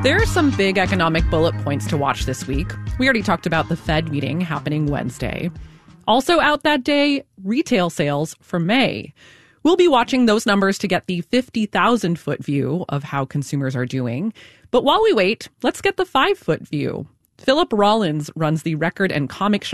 There are some big economic bullet points to watch this week. We already talked about the Fed meeting happening Wednesday. Also out that day, retail sales for May. We'll be watching those numbers to get the 50,000-foot view of how consumers are doing. But while we wait, let's get the 5-foot view. Philip Rollins runs the record and comic shop